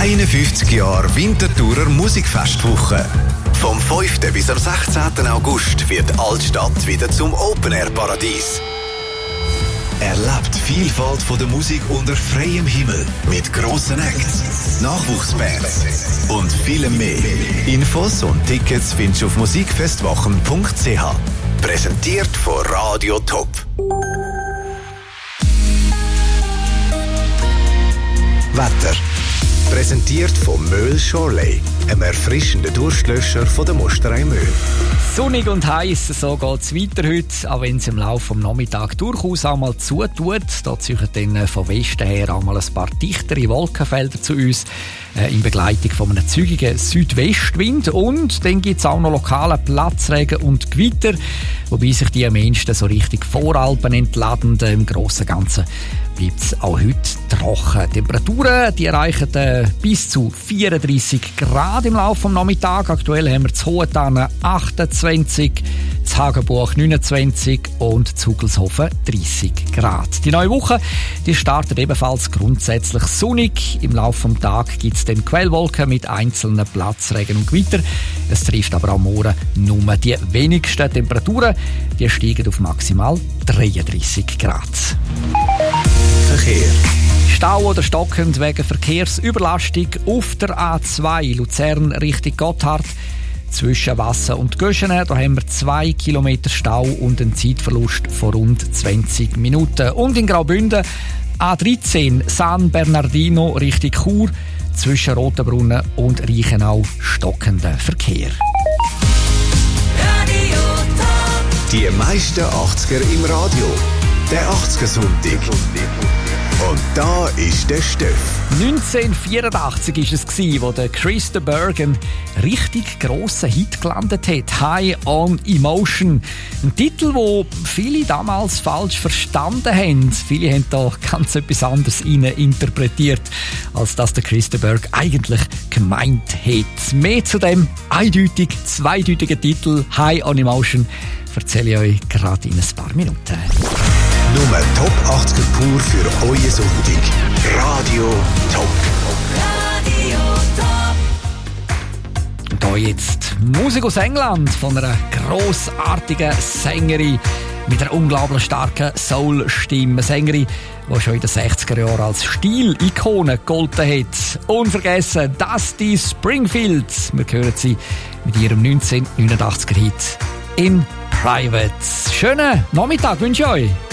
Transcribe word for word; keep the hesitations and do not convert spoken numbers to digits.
einundfünfzig Jahre Winterthurer Musikfestwoche. Vom fünften bis am sechzehnten August wird Altstadt wieder zum Open-Air-Paradies. Erlebt die Vielfalt von der Musik unter freiem Himmel mit grossen Acts, Nachwuchsbands und vielem mehr. Infos und Tickets findest du auf musikfestwochen punkt c h. Präsentiert von Radio Top. Wetter. Präsentiert von Möhl Shorley, einem erfrischenden Durstlöscher von der Musterei Möhl. Sonnig und heiß, so geht es weiter heute, auch wenn es im Laufe des Nachmittags durchaus einmal zutut. Da ziehen dann von Westen her einmal ein paar dichtere Wolkenfelder zu uns, äh, in Begleitung von einem zügigen Südwestwind. Und dann gibt es auch noch lokalen Platzregen und Gewitter, wobei sich die am ehesten so richtig Voralpen entladen. Im Grossen und Ganzen bleibt es auch heute trocken. Temperaturen die erreichen äh, bis zu vierunddreissig Grad im Laufe des Nachmittags. Aktuell haben wir zu Hohentanne achtundzwanzig, zu Hagenbuch neunundzwanzig und zu Ugelshofen dreissig Grad. Die neue Woche die startet ebenfalls grundsätzlich sonnig. Im Laufe des Tages gibt es dann Quellwolken mit einzelnen Platzregen und Gewitter. Es trifft aber am Morgen nur die wenigsten Temperaturen. Die steigen auf maximal dreiunddreissig Grad. Verkehr. Stau oder stockend wegen Verkehrsüberlastung auf der A zwei Luzern Richtung Gotthard. Zwischen Wassen und Göschenen, da haben wir zwei Kilometer Stau und einen Zeitverlust von rund zwanzig Minuten. Und in Graubünden A dreizehn San Bernardino Richtung Chur. Zwischen Rotenbrunnen und Reichenau stockender Verkehr. Die meisten achtziger im Radio. Der achtziger-Sonntag. Und da ist der Steff. neunzehnhundertvierundachtzig war es, wo der Chris de Burgh einen richtig grossen Hit gelandet hat. High on Emotion. Ein Titel, den viele damals falsch verstanden haben. Viele haben da ganz etwas anderes rein interpretiert, als das der Chris de Burgh eigentlich gemeint hat. Mehr zu dem eindeutig, zweideutigen Titel High on Emotion erzähle ich euch gerade in ein paar Minuten. Nur Top achtziger pur für euren Sonntag. Radio Top. Radio Top. Und hier jetzt Musik aus England von einer grossartigen Sängerin mit einer unglaublich starken Soul-Stimme. Eine Sängerin, die schon in den sechziger Jahren als Stil-Ikone gegolten hat. Unvergessen, Dusty Springfield. Wir hören sie mit ihrem neunzehnhundertneunundachtziger Hit in Private. Schönen Nachmittag wünsche ich euch.